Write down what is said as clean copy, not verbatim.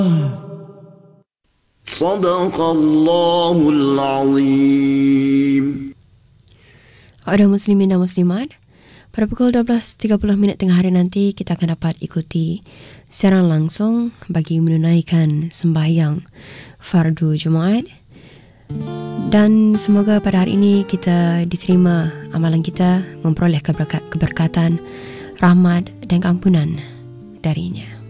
Sadaqallahul Azim. Ada muslimin dan muslimat, pada pukul 12.30 tengah hari nanti kita akan dapat ikuti siaran langsung bagi menunaikan sembahyang fardu Jumaat. Dan semoga pada hari ini kita diterima amalan kita, memperoleh keberkatan, rahmat dan keampunan darinya.